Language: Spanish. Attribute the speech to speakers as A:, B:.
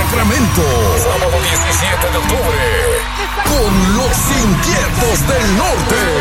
A: Sacramento. Sábado 17 de octubre. Con los Inquietos del Norte.